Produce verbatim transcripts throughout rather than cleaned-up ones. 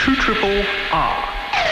two Triple R.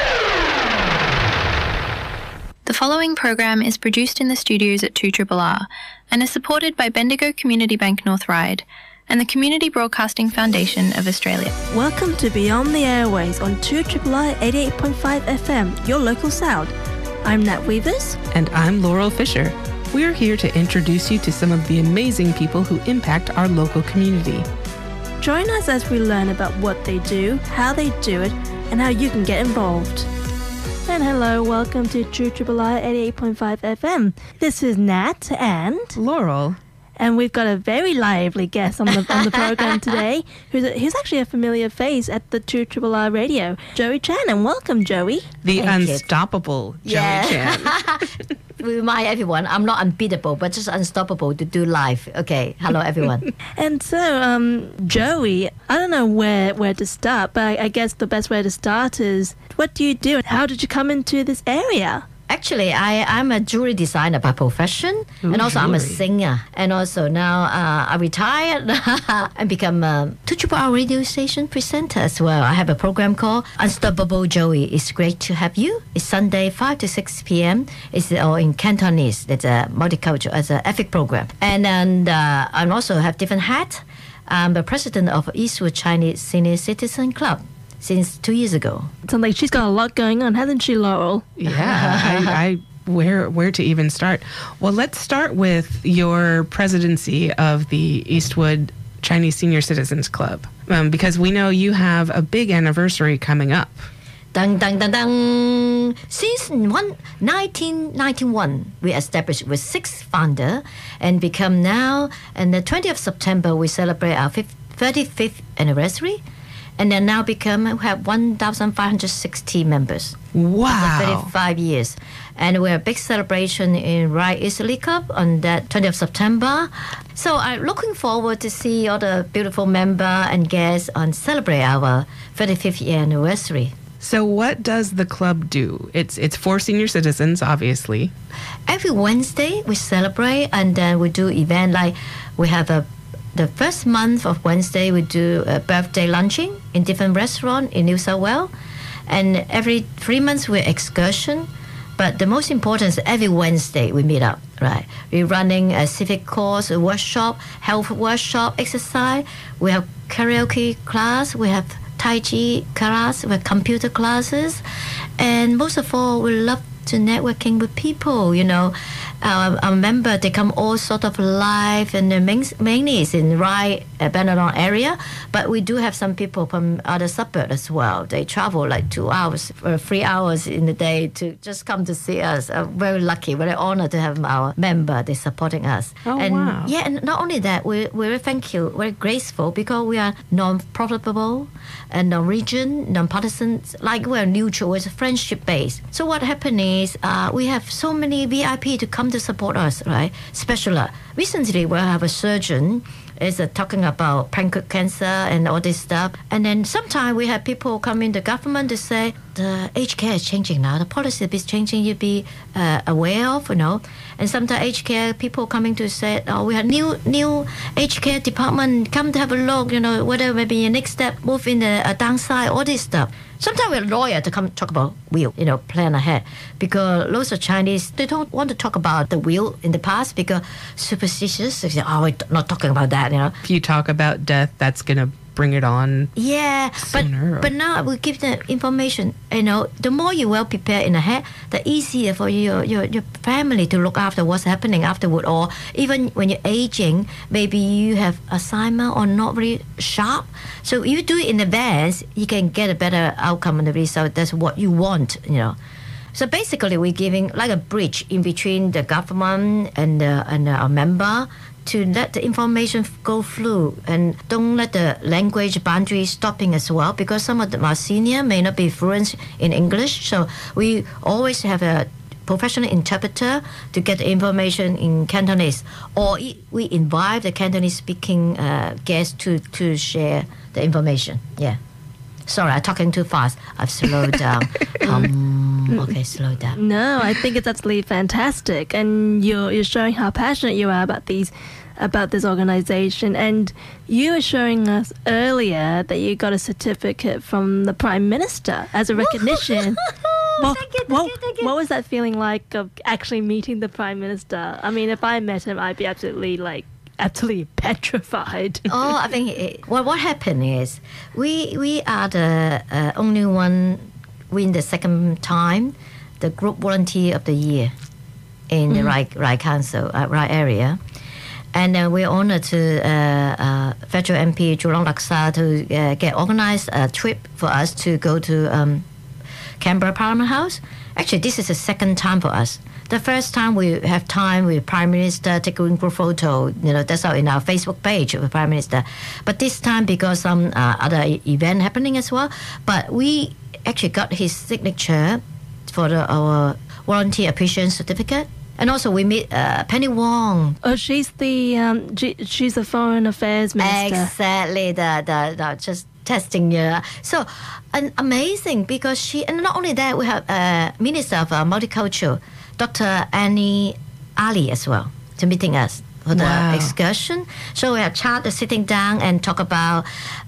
The following program is produced in the studios at two R R and is supported by Bendigo Community Bank North Ryde and the Community Broadcasting Foundation of Australia. Welcome to Beyond the Airways on two R R R eighty-eight point five F M, your local sound. I'm Nat Weavers. And I'm Laurel Fisher. We're here to introduce you to some of the amazing people who impact our local community. Join us as we learn about what they do, how they do it, and how you can get involved. And hello, welcome to two R R R eighty-eight point five F M. This is Nat and Laurel. And we've got a very lively guest on the on the program today, who's, a, who's actually a familiar face at the two R R R radio, Joey Chan. And welcome, Joey. The Thank unstoppable you. Joey Yeah. Chan. We remind everyone, I'm not unbeatable, but just unstoppable to do live. Okay, hello everyone. And so, um, Joey, I don't know where, where to start, but I, I guess the best way to start is, what do you do and how did you come into this area? Actually, I, I'm a jewelry designer by profession, Ooh, and also I'm a jewelry. singer. And also now uh, I retired and become a two R R R radio station presenter as well. I have a program called Unstoppable Joey. It's great to have you. It's Sunday, five to six p.m. It's all in Cantonese. It's a multicultural, it's an ethnic program. And then uh, I also have different hats. I'm the president of Eastwood Chinese Senior Citizen Club since two years ago. Sounds like she's got a lot going on, hasn't she, Laurel? Yeah, I, I where where to even start? Well, let's start with your presidency of the Eastwood Chinese Senior Citizens Club, um, because we know you have a big anniversary coming up. Dun, dun, dun, dun. Since one, nineteen ninety-one, we established with six founder and become now, and the twentieth of September, we celebrate our thirty-fifth anniversary. And then now become, we have one thousand five hundred sixty members. Wow. After thirty-five years. And we have a big celebration in Ryde Easterly Cup on that twentieth of September. So I'm looking forward to see all the beautiful member and guests and celebrate our thirty-fifth year anniversary. So what does the club do? It's it's for senior citizens, obviously. Every Wednesday we celebrate, and then we do event like we have a the first month of Wednesday, we do a birthday lunching in different restaurants in New South Wales. And every three months, we're excursion. But the most important is every Wednesday, we meet up, right? We're running a civic course, a workshop, health workshop, exercise. We have karaoke class. We have Tai Chi class. We have computer classes. And most of all, we love to networking with people, you know. Uh, our member, they come all sort of live, and the main, mainly is in Ryde, uh, Benelong area. But we do have some people from other suburbs as well. They travel like two hours or three hours in the day to just come to see us. Uh, very lucky, very honored to have our member. They're supporting us. Oh, and wow. Yeah, and not only that, we, we're thank you, very graceful because we are non-profitable and non-region, non-partisan, like we're neutral, it's friendship-based. So what happened is uh, we have so many V I P to come to support us, right? Special. Recently, we have a surgeon is uh, talking about pancreatic cancer and all this stuff. And then sometimes we have people come in the government to say the aged care is changing now. The policy is changing. You be uh, aware of, you know. And sometimes aged care people coming to say, oh, we have new new aged care department. Come to have a look, you know, whether maybe your next step move in the uh, downside, all this stuff. Sometimes we're lawyer to come talk about will, you know, plan ahead. Because lots of Chinese, they don't want to talk about the will in the past because superstitious. They say, oh, we're not talking about that, you know. If you talk about death, that's going to bring it on. Yeah, but sooner. but now we give the information. You know, the more you well prepare in ahead, the easier for your, your your family to look after what's happening afterward. Or even when you're aging, maybe you have Alzheimer or not very sharp. So if you do it in advance, you can get a better outcome and the result. That's what you want. You know. So basically, we're giving like a bridge in between the government and the, and our member to let the information go through and don't let the language boundary stopping as well, because some of them are senior, may not be fluent in English. So we always have a professional interpreter to get the information in Cantonese, or we invite the Cantonese speaking uh, guests to, to share the information. Yeah. Sorry, I'm talking too fast. I've slowed down. um, okay, slow down. No, I think it's absolutely fantastic, and you're you're showing how passionate you are about these about this organization. And you were showing us earlier that you got a certificate from the Prime Minister as a recognition. Well, thank you, thank what, you, thank you. what was that feeling like of actually meeting the Prime Minister? I mean, if I met him, I'd be absolutely like absolutely petrified. Oh, I think it, well, what happened is we we are the uh, only one win the second time the group volunteer of the year in the Rai, Rai Council, uh, Rai area. And uh, we're honored to uh, uh, federal M P Jurong Laksa to uh, get organized a trip for us to go to um, Canberra Parliament House. Actually, this is the second time for us. The first time we have time with Prime Minister, take a group photo, you know, that's out in our Facebook page of the Prime Minister. But this time, because some uh, other event happening as well, but we actually got his signature for the, our volunteer appreciation certificate. And also we meet uh, Penny Wong. Oh, she's the um, she, she's the Foreign Affairs Minister. Exactly, the, the, the just testing you. So, and amazing because she, and not only that, we have uh, Minister of uh, Multicultural, Doctor Annie Ali as well, to meeting us for the Wow. excursion. So we have chat, sitting down and talk about,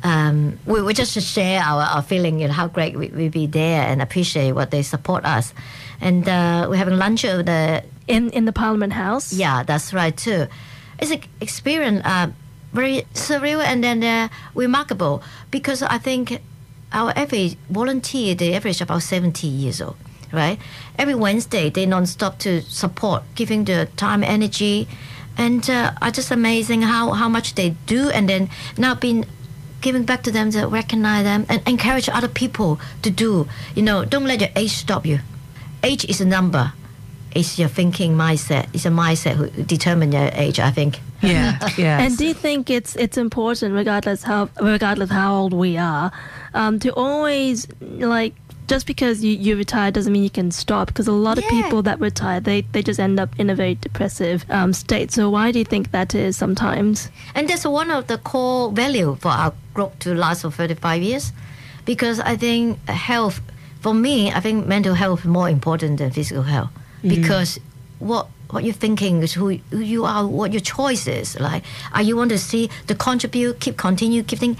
um, we, we just share our, our feeling, you know, how great we, we be there and appreciate what they support us. And uh, we're having lunch over the, in in the Parliament House. yeah, that's right too. It's an experience, uh, very surreal and then uh, remarkable because I think our average volunteer, they average about seventy years old, right? Every Wednesday, they non-stop to support, giving the time, energy, and uh, are just amazing how, how much they do and then now being giving back to them to recognize them and encourage other people to do. You know, don't let your age stop you. Age is a number. It's your thinking mindset. It's a mindset who determine your age, I think. Yeah, yeah. And do you think it's it's important, regardless how regardless how old we are, um, to always like just because you, you retire doesn't mean you can stop. Because a lot of Yeah. people that retire, they, they just end up in a very depressive um, state. So why do you think that is sometimes? And that's one of the core value for our group to last for thirty-five years. Because I think health, for me, I think mental health is more important than physical health. Because what what you're thinking is who, who you are, what your choice is. Like, are you want to see the contribute, keep continue giving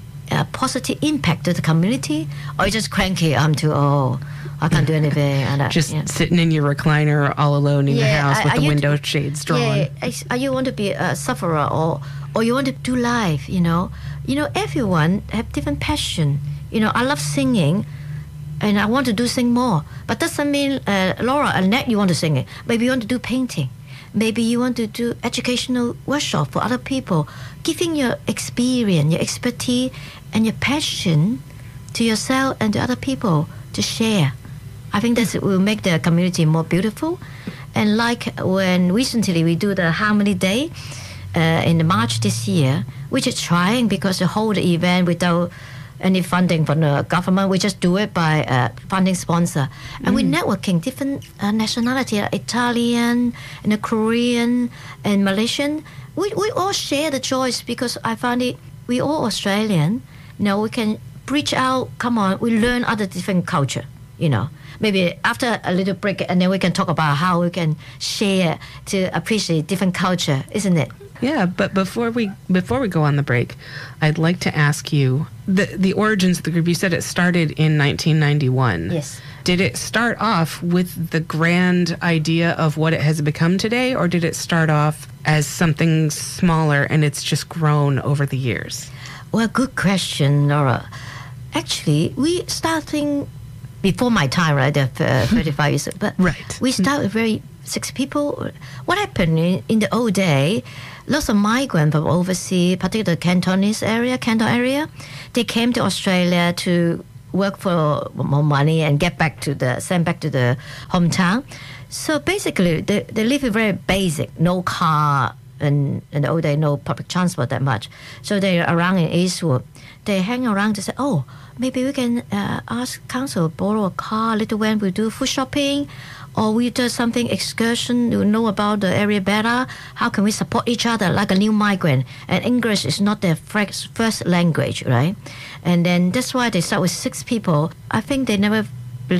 a positive impact to the community, or you just cranky? I'm too old. I can't do anything. And I, Just yeah. sitting in your recliner all alone in your Yeah, house are- with are the you- window shades drawn. Yeah, ex- are you want to be a sufferer or or you want to do life? You know, you know, everyone have different passion. You know, I love singing, and I want to do sing more. But doesn't mean uh, Laura and Nat you want to sing it. Maybe you want to do painting. Maybe you want to do educational workshop for other people, giving your experience, your expertise, and your passion to yourself and to other people to share. I think that will make the community more beautiful. And like when recently we do the Harmony Day uh, in March this year, which is trying because to hold the event without any funding from the government, we just do it by uh, funding sponsor. And we're networking different uh, nationality, like Italian and the Korean and Malaysian. We, we all share the choice because I find it, we all Australian, you know, we can reach out, come on, we learn other different culture, you know. Maybe after a little break and then we can talk about how we can share to appreciate different culture, isn't it? Yeah, but before we before we go on the break, I'd like to ask you the the origins of the group. You said it started in nineteen ninety-one. Yes. Did it start off with the grand idea of what it has become today, or did it start off as something smaller and it's just grown over the years? Well, good question, Laura. Actually, we starting before my time, right? The uh, thirty-five years, but Right. we start with very six people. What happened in, in the old day? Lots of migrants from overseas, particularly the Cantonese area, Canton area, they came to Australia to work for more money and get back to the send back to the hometown. So basically, they they live very basic, no car, and in the old day, no public transport that much. So they're around in Eastwood. They hang around to say, oh, maybe we can uh, ask council borrow a car, little when we do food shopping, or we do something excursion to know about the area better. How can we support each other like a new migrant? And English is not their first first language, right? And then that's why they start with six people. I think they never believe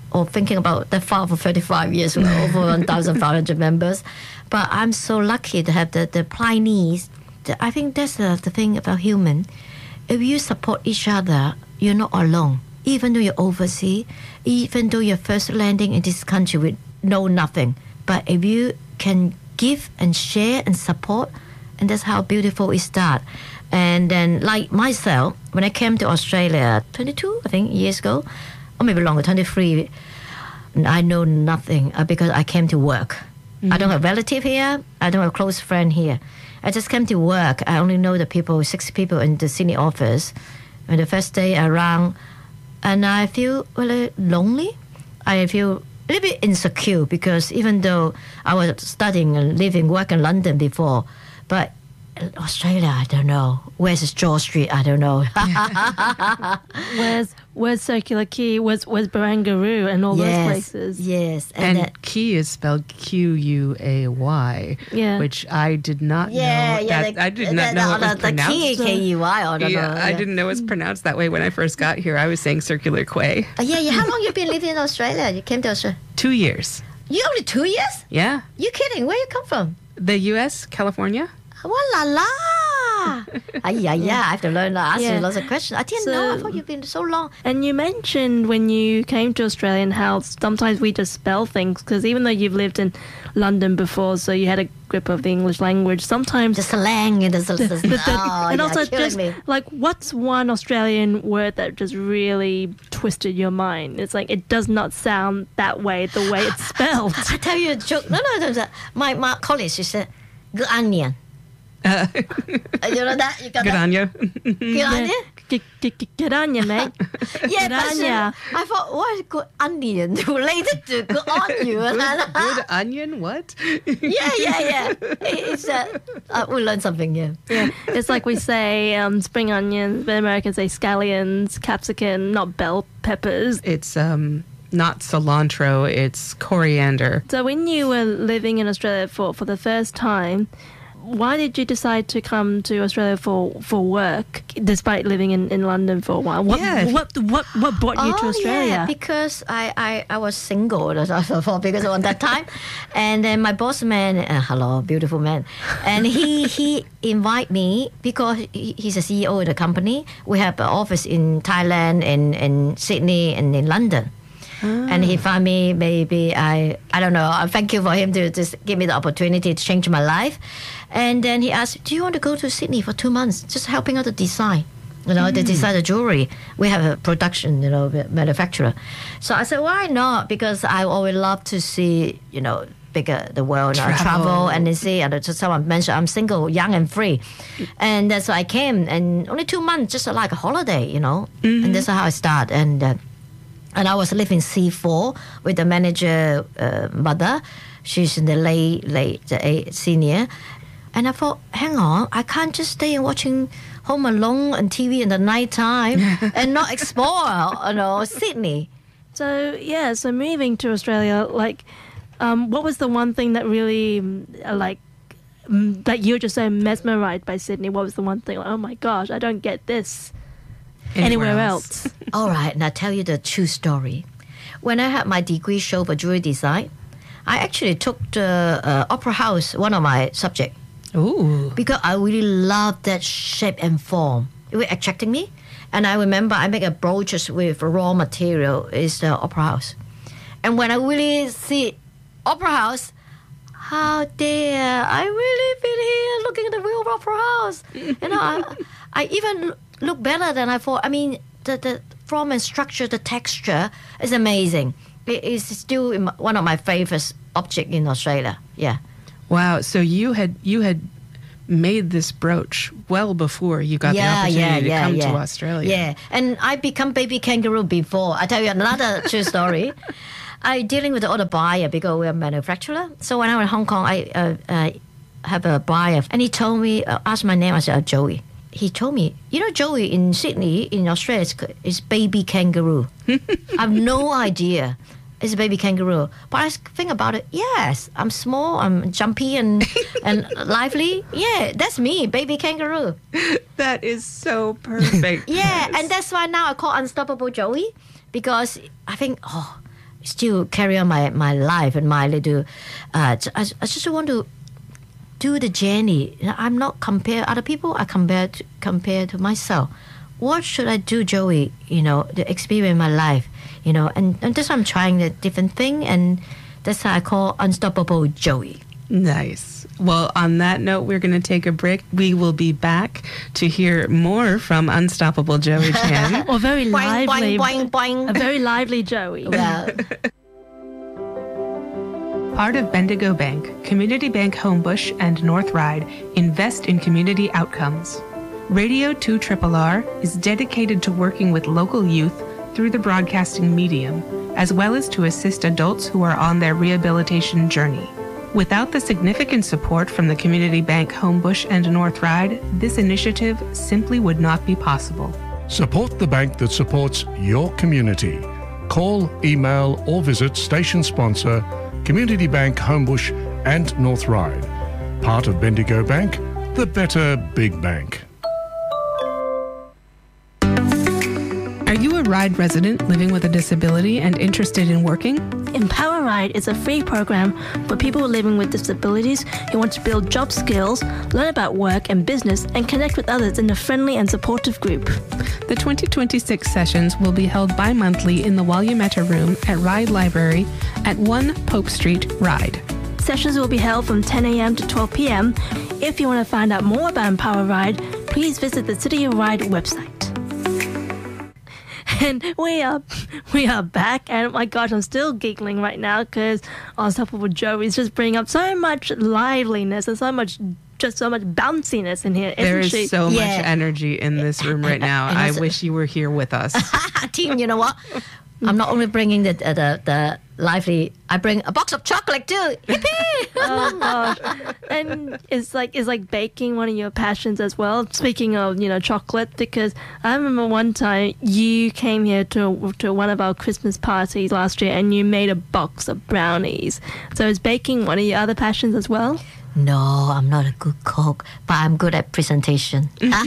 or thinking about that far for thirty-five years, with over one thousand five hundred members. But I'm so lucky to have the, the pioneers. The, I think that's the, the thing about human. If you support each other, you're not alone. Even though you're overseas, even though you're first landing in this country with no nothing. But if you can give and share and support, and that's how beautiful it starts. And then, like myself, when I came to Australia twenty-two, I think, years ago, or maybe longer, twenty-three, I know nothing uh, because I came to work. Mm-hmm. I don't have a relative here. I don't have a close friend here. I just came to work. I only know the people, six people in the Sydney office. And the first day around, and I feel really lonely. I feel a little bit insecure because even though I was studying and living, work in London before, but Australia, I don't know. Where's George Street? I don't know. where's Where's Circular Quay? Where's Where's Barangaroo and all yes, those places? Yes, and, and that, Quay is spelled Q U A Y, yeah. which I did not yeah, know. Yeah, that, the, I did the, not know the, it was the, pronounced. The Quay, K U Y, I don't yeah, know. I yeah. didn't know it was pronounced that way when I first got here. I was saying Circular Quay. Uh, yeah, yeah. How long you been living in Australia? You came to Australia? Two years. You only two years? Yeah. You kidding? Where you come from? The U S, California. Oh la la! uh, yeah, yeah, I have to learn. I ask Yeah. you lots of questions. I didn't So- know. I thought you've been so long. And you mentioned when you came to Australia and how sometimes we just spell things because even though you've lived in London before, so you had a grip of the English language, sometimes The slang and the, the, the, the- the- oh, and yeah, also killing just me. like what's one Australian word that just really twisted your mind? It's like it does not sound that way the way it's spelled. I tell you a joke. No, no, no. no. My my colleague, she said, "Good onion." Uh, You know that? You got good that? on you. Good onion? Get, get, get, get on you, mate. Yeah, Good but she- onion. I thought, what is good onion related to good onion? Good onion? What? Yeah, yeah, yeah. It's uh, uh, we learned something here. Yeah, it's like we say um, spring onions, but Americans say scallions, capsicum, not bell peppers. It's um not cilantro. It's coriander. So when you were living in Australia for, for the first time, why did you decide to come to Australia for, for work, despite living in, in London for a while? What Yeah. what what what brought you to Oh, Australia? yeah, because I, I, I was single for because on that time, and then my boss man, uh, hello, beautiful man, and he he invite me because he, he's a C E O of the company. We have an office in Thailand and in Sydney and in London. And he found me, maybe I I don't know. I thank you for him to just give me the opportunity to change my life. And then he asked, "Do you want to go to Sydney for two months, just helping out to design? You know, they design the jewelry. We have a production, you know, manufacturer." So I said, "Why not?" Because I always love to see, you know, bigger the world, you know, Travel. travel and then see. And just someone mentioned, I'm single, young and free, and that's why I came. And only two months, just like a holiday, you know. And that's how I start. And uh, And I was living C four with the manager uh, mother. She's in the late, late the eight, senior. And I thought, hang on, I can't just stay and watching Home Alone on T V in the night time and not explore, you know, Sydney. So yeah, so moving to Australia, like, um, what was the one thing that really, mm, uh, like, mm, that you were just so mesmerized by Sydney? What was the one thing? Like, oh my gosh, I don't get this anywhere, else. All right, now tell you the true story. When I had my degree show for jewelry design, I actually took the uh, Opera House, one of my subjects. Ooh. Because I really love that shape and form. It was attracting me. And I remember I make a brooches with raw material is the Opera House. And when I really see Opera House, how dare I really been here looking at the real Opera House. You know, I, I even look better than I thought. I mean, the, the form and structure, the texture is amazing. It is still in my- one of my favorite objects in Australia. Yeah. Wow. So you had you had made this brooch well before you got the opportunity to come to Australia. Yeah, and I become baby kangaroo before. I tell you another true story. I dealing with the other buyer because we're a manufacturer. So when I was in Hong Kong, I uh, uh, have a buyer, and he told me, uh, asked my name. I said, oh, Joey. He told me, you know, Joey in Sydney, in Australia, is, is baby kangaroo. I have no idea. It's a baby kangaroo. But I think about it, yes, I'm small, I'm jumpy and and lively. Yeah, that's me, baby kangaroo. That is so perfect. Yeah, and that's why now I call Unstoppable Joey, because I think, oh, still carry on my, my life and my little. Uh, I, I just want to do the journey. I'm not compare other people. I compare to, compare to myself. What should I do, Joey? You know, to experience my life. You know, and, and that's why I'm trying a different thing, and that's how I call Unstoppable Joey. Nice. Well, on that note, we're going to take a break. We will be back to hear more from Unstoppable Joey Chan. Or very Boing, lively. boing, boing, boing. A very lively Joey. Well, Part of Bendigo Bank, Community Bank Homebush, and North Ryde invest in community outcomes. Radio two R R R is dedicated to working with local youth through the broadcasting medium, as well as to assist adults who are on their rehabilitation journey. Without the significant support from the Community Bank Homebush and North Ryde, this initiative simply would not be possible. Support the bank that supports your community. Call, email, or visit station sponsor Community Bank Homebush and North Ryde. Part of Bendigo Bank, the better big bank. Are you a Ryde resident living with a disability and interested in working? Empower Ryde is a free program for people living with disabilities who want to build job skills, learn about work and business, and connect with others in a friendly and supportive group. The twenty twenty-six sessions will be held bi-monthly in the Wayumeta Room at Ryde Library at one Pope Street, Ryde. Sessions will be held from ten a.m. to twelve p.m. If you want to find out more about Empower Ryde, please visit the City of Ryde website. And we are we are back, and oh my gosh, I'm still giggling right now because Unstoppable Joey is just bringing up so much liveliness and so much, just so much bounciness in here, isn't There is she? so Yeah. much energy in this room right now. and I also- wish you were here with us. team, you know what? I'm not only bringing the uh, the the lively. I bring a box of chocolate too. Yippee! Oh gosh. And it's like it's like baking one of your passions as well. Speaking of, you know, chocolate, because I remember one time you came here to to one of our Christmas parties last year and you made a box of brownies. So is baking one of your other passions as well? No, I'm not a good cook, but I'm good at presentation.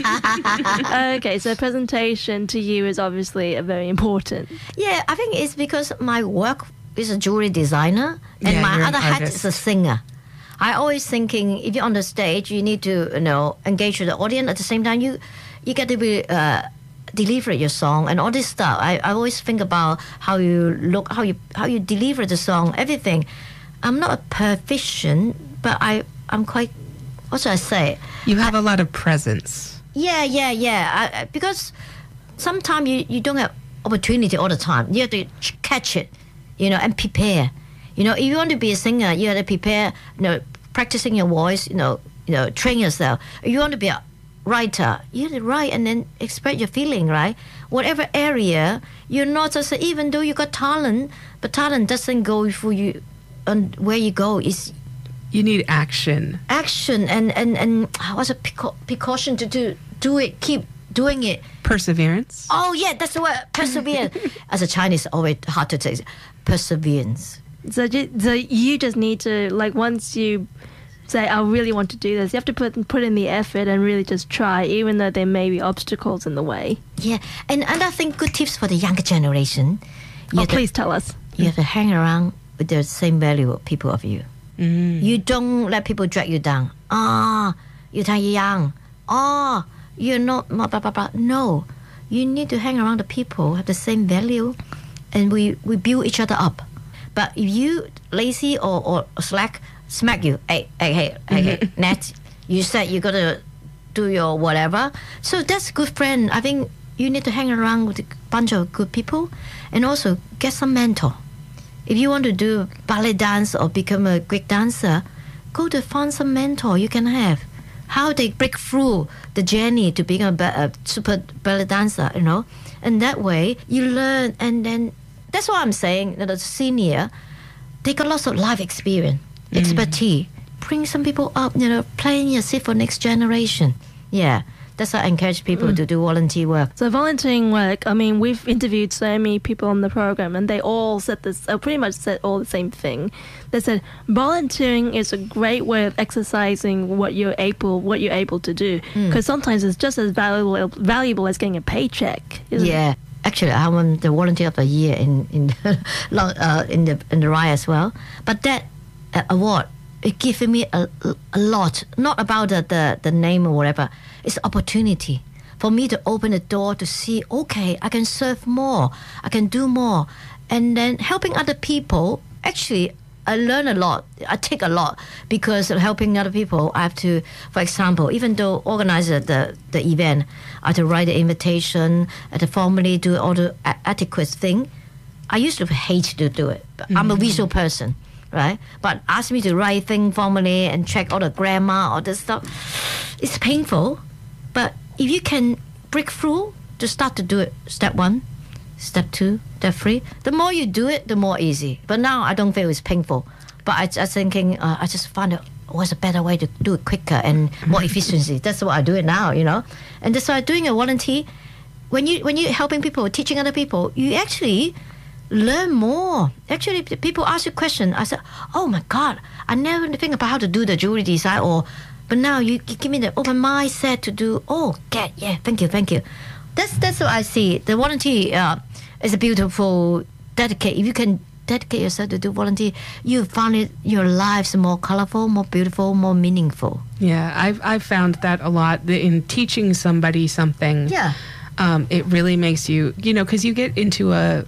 Okay, so presentation to you is obviously a very important. Yeah, I think it's because my work is a jewelry designer, and Yeah, my you're an other hat artist. is a singer. I always thinking if you're on the stage, you need to you know engage with the audience. At the same time, you you get to be uh, deliver your song and all this stuff. I, I always think about how you look, how you how you deliver the song, everything. I'm not a perfection, but I I'm quite. What should I say? You have a lot of presence. Yeah, yeah, yeah. I, I- because sometimes you, you don't have opportunity all the time. You have to ch- catch it, you know, and prepare. You know, if you want to be a singer, you have to prepare. You know, practicing your voice. You know, you know, train yourself. If you want to be a writer, you have to write and then express your feeling, right? Whatever area, you're not just even though you got talent, but talent doesn't go for you. And where you go is You need action. action and and and what's a precau- precaution to do do it, keep doing it. Perseverance. Oh yeah, that's the word. Perseverance. As a Chinese, always hard to say. Perseverance. So, ju- so you just need to, like, once you say, I really want to do this, you have to put put in the effort and really just try, even though there may be obstacles in the way. Yeah, and another thing, good tips for the younger generation. You Oh, have to- please tell us. you have to hang around with the same value of people of you. You don't let people drag you down. Ah, you're too young. Ah, you're not. Blah, blah, blah, blah. No, you need to hang around the people who have the same value, and we, we build each other up. But if you lazy or, or slack, smack you. Hey, hey, hey, hey, hey, Nat, you said you gotta do your whatever. So that's good friend. I think you need to hang around with a bunch of good people, and also get some mentor. If you want to do ballet dance or become a great dancer, go to find some mentor you can have. How they break through the journey to become a, ba- a super ballet dancer, you know. And that way you learn, and then that's what I'm saying. You know, the senior, they got lots of life experience, expertise. Bring some people up, you know, playing your seat for next generation. Yeah. That's why I encourage people to do volunteer work. So volunteering work, I mean, we've interviewed so many people on the program, and they all said this, uh, pretty much said all the same thing. They said volunteering is a great way of exercising what you're able, what you're able to do. Because sometimes it's just as valuable, valuable as getting a paycheck. Isn't Yeah. Actually, I won the volunteer of the year in in uh, in the in the R I as well. But that uh, award, it gives me a, a lot. Not about the, the the name or whatever. It's opportunity for me to open the door to see. Okay, I can serve more. I can do more, and then helping other people. Actually, I learn a lot. I take a lot because of helping other people. I have to, for example, even though organize the the event, I have to write the invitation, I have to formally do all the a- adequate thing. I used to hate to do it. But mm-hmm. I'm a visual person, right? But ask me to write thing formally and check all the grammar, all this stuff. It's painful, but if you can break through to start to do it, step one, step two, step three, the more you do it, the more easy. But now I don't feel it's painful. But I just thinking, uh, I just found out what's a better way to do it quicker and more efficiency. That's why I do it now, you know. And that's why doing a volunteer, when you when you're helping people, teaching other people, you actually learn more. Actually, people ask you a question. I said, oh my God, I never think about how to do the jewelry design, or but now you, you give me the open mindset to do. Oh, get yeah, thank you, thank you. That's that's what I see. The volunteer uh, is a beautiful dedicate. If you can dedicate yourself to do volunteer, you find it your lives more colorful, more beautiful, more meaningful. Yeah, I've I've found that a lot in teaching somebody something. Yeah, um, it really makes you, you know, because you get into a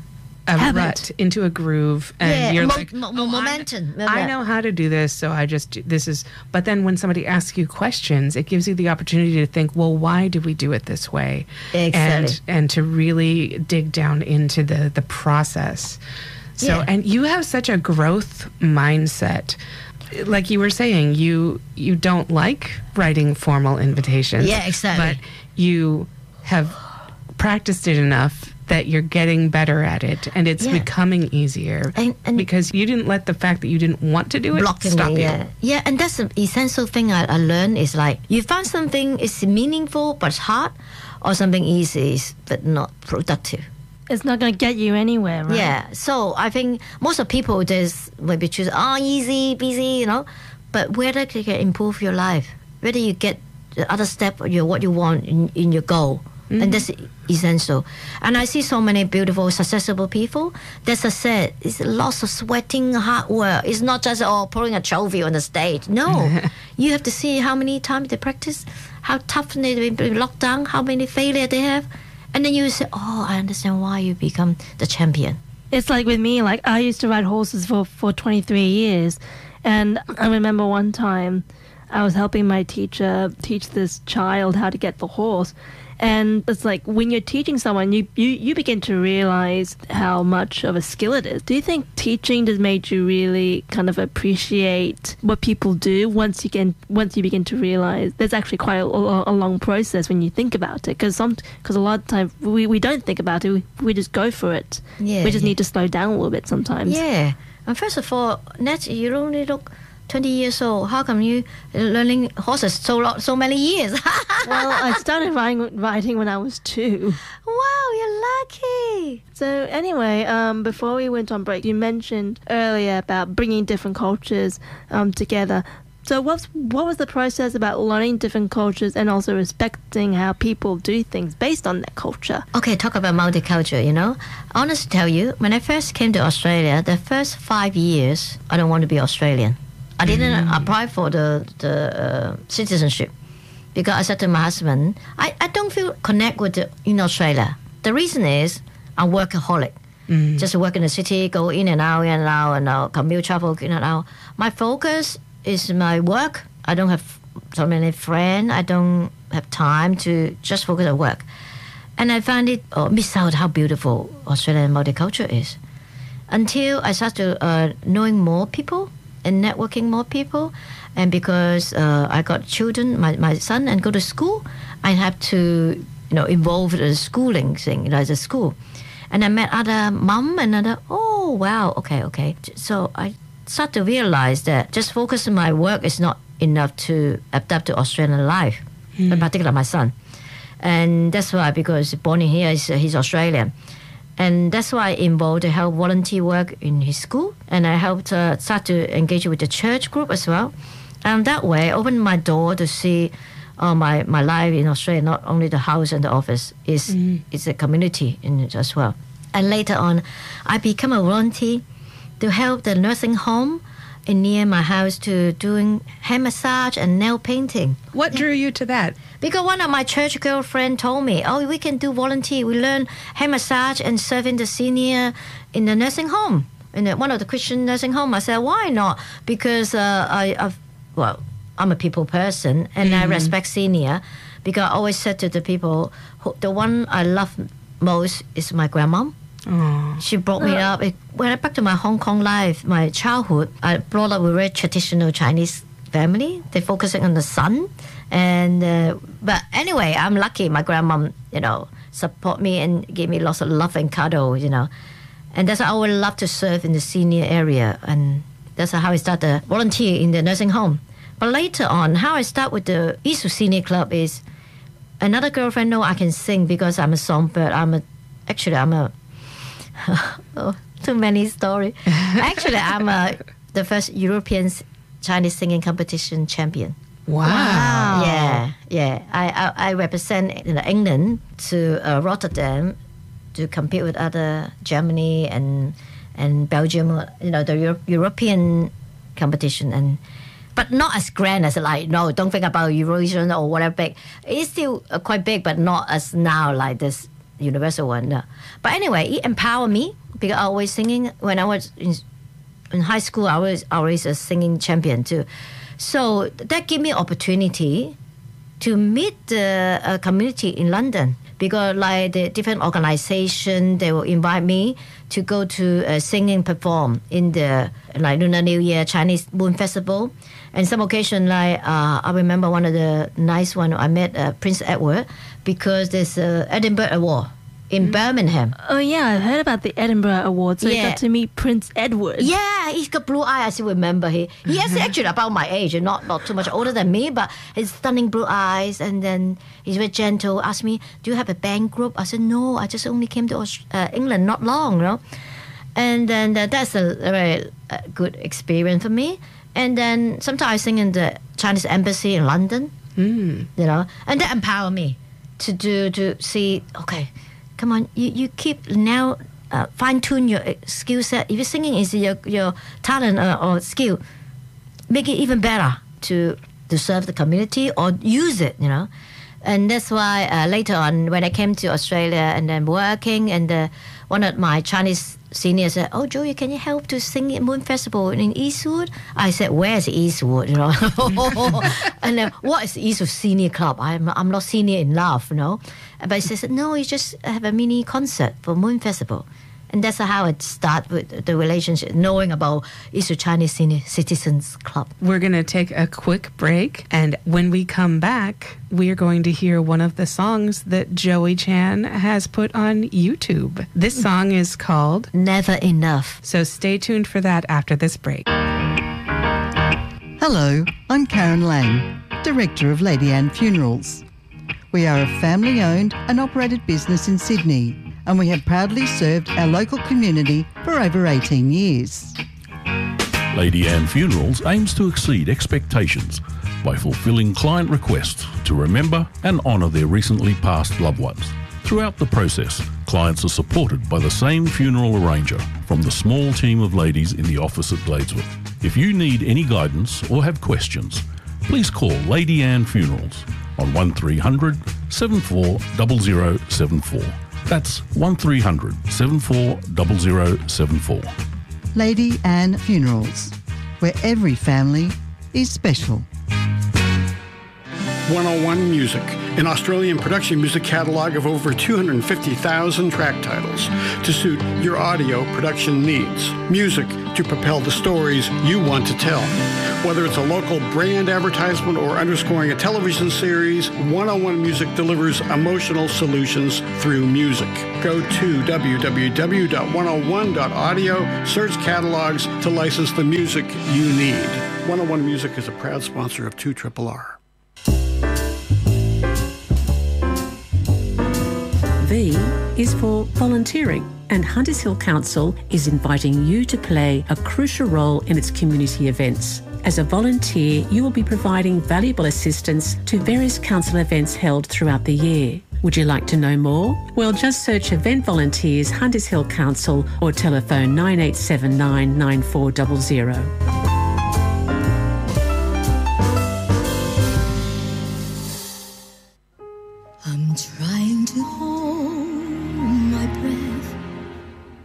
a Habit. rut, into a groove, and yeah, you're mo- like, mo- oh, momentum. I, I know how to do this, so I just do- this is. But then when somebody asks you questions, it gives you the opportunity to think, well, why did we do it this way? Exactly. And and to really dig down into the the process. So Yeah. and you have such a growth mindset. Like you were saying, you you don't like writing formal invitations. Yeah, exactly. But you have practiced it enough that you're getting better at it, and it's Yeah. becoming easier. And- and- because you didn't let the fact that you didn't want to do it blocking stop me, you. yeah. Yeah, and that's the essential thing I, I learned is like you find something is meaningful but it's hard, or something easy is but not productive. It's not going to get you anywhere, right? Yeah, so I think most of people just maybe choose oh easy, busy, you know, but whether you can improve your life, whether you get the other step or your what you want in, in your goal, mm-hmm. and that's essential. And I see so many beautiful, successful people. That's I said, it's lots of sweating, hard work. It's not just oh putting a trophy on the stage. No, you have to see how many times they practice, how tough they've been locked down, how many failures they have. And then you say, oh, I understand why you become the champion. It's like with me, like I used to ride horses for, for twenty-three years. And I remember one time I was helping my teacher teach this child how to get the horse. And it's like when you're teaching someone, you, you, you begin to realize how much of a skill it is. Do you think teaching has made you really kind of appreciate what people do once you can once you begin to realize there's actually quite a, a, a long process when you think about it? Because some because a lot of times we, we don't think about it. We, we just go for it. Yeah, we just yeah. need to slow down a little bit sometimes. Yeah. And first of all, Nat, you only look twenty years old. How come you learning horses so lo- so many years? Well, I started riding, riding when I was two. Wow, you're lucky. So anyway, um, before we went on break, you mentioned earlier about bringing different cultures um, together. So what's, what was the process about learning different cultures and also respecting how people do things based on their culture? Okay, talk about multicultural, you know. I want to tell you, when I first came to Australia, the first five years, I don't want to be Australian. I didn't mm. apply for the, the uh, citizenship because I said to my husband, I, I don't feel connect with the, in Australia. The reason is I'm workaholic. Mm. Just work in the city, go in and out, in and out, and out, commute, travel, in and out. My focus is my work. I don't have so many friends. I don't have time to just focus on work. And I find it, oh, miss out how beautiful Australian multicultural is. Until I started uh, knowing more people and networking more people. And because uh, I got children, my, my son, and go to school, I have to, you know, involve the schooling thing, you know, as a school. And I met other mom and other, oh, wow, okay, okay. So I start to realize that just focus on my work is not enough to adapt to Australian life, mm. in particular my son. And that's why, because born in here, he's, he's Australian. And that's why I involved to help volunteer work in his school. And I helped uh, start to engage with the church group as well. And that way, I opened my door to see uh, my, my life in Australia, not only the house and the office, is mm. is a community in it as well. And later on, I become a volunteer to help the nursing home in near my house to doing hand massage and nail painting. What drew you to that? Because one of my church girlfriend told me, oh, we can do volunteer. We learn hand massage and serving the senior in the nursing home, in the, one of the Christian nursing home. I said, why not? Because uh, I, I've, well, I'm a people person and mm-hmm. I respect senior. Because I always said to the people, who, the one I love most is my grandmom. Aww. She brought me up. It, when I back to my Hong Kong life, my childhood, I brought up with a very traditional Chinese family. They're focusing on the son. And uh, but anyway, I'm lucky. My grandmom, you know, support me and gave me lots of love and cuddle, you know. And that's how I would love to serve in the senior area. And that's how I started volunteer in the nursing home. But later on, how I start with the Eastwood Senior Club is another girlfriend know I can sing because I'm a songbird. I'm a actually I'm a oh, too many stories. Actually, I'm a the first European Chinese singing competition champion. Wow. wow. Yeah, yeah. I, I, I represent you know, England to uh, Rotterdam to compete with other Germany and and Belgium, you know, the Euro- European competition. and But not as grand as like, no, don't think about Eurovision or whatever big. It's still uh, quite big, but not as now like this universal one. No. But anyway, it empowered me because I was singing when I was in, in high school. I was always a singing champion too. So that gave me opportunity to meet the uh, community in London because like the different organization, they will invite me to go to uh, singing perform in the like Lunar New Year Chinese Moon Festival. And some occasion like uh, I remember one of the nice one I met uh, Prince Edward because there's a Edinburgh Award in mm. Birmingham. Oh yeah, I heard about the Edinburgh Award. So yeah. you got to meet Prince Edward. Yeah, he's got blue eyes. I still remember he. He is actually about my age and not not too much older than me, but his stunning blue eyes. And then he's very gentle. Asked me, "Do you have a band group?" I said, "No, I just only came to uh, England not long, you know." And then uh, that's a very uh, good experience for me. And then sometimes I sing in the Chinese embassy in London, mm. you know, and that empowered me to do to see. Okay. Come on, you, you keep now uh, fine tune your skill set. If you're singing is your your talent uh, or skill, make it even better to to serve the community or use it, you know. And that's why uh, later on when I came to Australia and then working, and uh, one of my Chinese seniors said, "Oh, Joey, can you help to sing at Moon Festival in Eastwood?" I said, "Where's Eastwood?" You know, and then what is Eastwood Senior Club? I'm I'm not senior enough, you know. But he said, "No, you just have a mini concert for Moon Festival." And that's how it started with the relationship, knowing about Eastwood Chinese Senior Citizens Club. We're going to take a quick break. And when we come back, we are going to hear one of the songs that Joey Chan has put on YouTube. This song is called Never Enough. So stay tuned for that after this break. Hello, I'm Karen Lang, Director of Lady Anne Funerals. We are a family-owned and operated business in Sydney, and we have proudly served our local community for over eighteen years. Lady Anne Funerals aims to exceed expectations by fulfilling client requests to remember and honour their recently passed loved ones. Throughout the process, clients are supported by the same funeral arranger from the small team of ladies in the office at Bladesworth. If you need any guidance or have questions, please call Lady Anne Funerals on one three hundred, seven four zero zero seven four. That's one three hundred, seven four zero zero seven four. Lady Anne Funerals, where every family is special. one oh one Music, an Australian production music catalogue of over two hundred fifty thousand track titles to suit your audio production needs. Music to propel the stories you want to tell. Whether it's a local brand advertisement or underscoring a television series, one oh one Music delivers emotional solutions through music. Go to w w w dot one oh one dot audio, search catalogs to license the music you need. one oh one Music is a proud sponsor of two R R R. V is for volunteering, and Hunters Hill Council is inviting you to play a crucial role in its community events. As a volunteer, you will be providing valuable assistance to various council events held throughout the year. Would you like to know more? Well, just search Event Volunteers Hunters Hill Council or telephone nine eight seven nine, nine four zero zero.